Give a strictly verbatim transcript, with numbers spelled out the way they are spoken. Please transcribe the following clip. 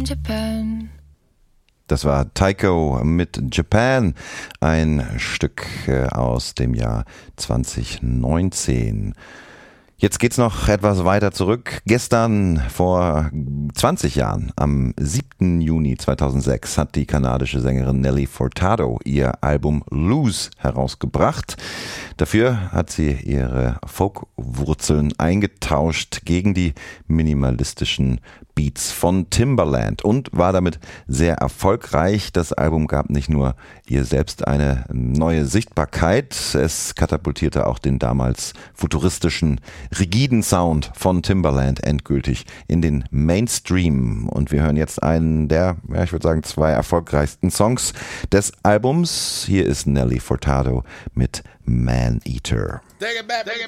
Japan. Das war Taiko mit Japan, ein Stück aus dem Jahr zwanzig neunzehn. Jetzt geht's noch etwas weiter zurück. Gestern vor zwanzig Jahren, am siebten Juni zweitausendsechs, hat die kanadische Sängerin Nelly Furtado ihr Album Lose herausgebracht. Dafür hat sie ihre Folkwurzeln eingetauscht gegen die minimalistischen Beats von Timbaland und war damit sehr erfolgreich. Das Album gab nicht nur ihr selbst eine neue Sichtbarkeit, es katapultierte auch den damals futuristischen, rigiden Sound von Timbaland endgültig in den Mainstream. Und wir hören jetzt einen der, ja, ich würde sagen, zwei erfolgreichsten Songs des Albums. Hier ist Nelly Furtado mit Man Eater. Take it back, take it back.